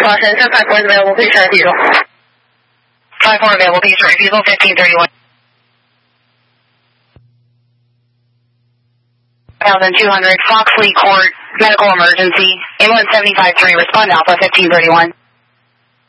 Caution, 5-4 is available, please try diesel. 5-4 available, please try diesel, 1531. 1200, Foxley Court, medical emergency, ambulance 75-3, respond Alpha 1531.